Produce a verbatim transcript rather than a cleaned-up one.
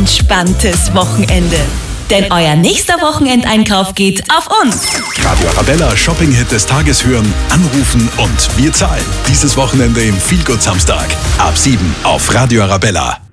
entspanntes Wochenende. Denn euer nächster Wochenendeinkauf geht auf uns. Radio Arabella Shopping-Hit des Tages hören, anrufen und wir zahlen. Dieses Wochenende im Feelgood Samstag. Ab sieben auf Radio Arabella.